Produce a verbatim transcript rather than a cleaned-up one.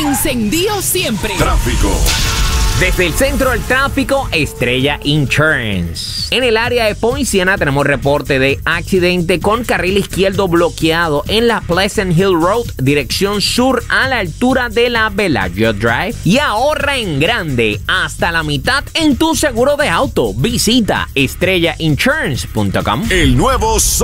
Encendido siempre. Tráfico. Desde el centro del tráfico, Estrella Insurance. En el área de Poinciana tenemos reporte de accidente con carril izquierdo bloqueado en la Pleasant Hill Road, dirección sur a la altura de la Bellagio Drive. Y ahorra en grande, hasta la mitad en tu seguro de auto. Visita estrella insurance punto com. El nuevo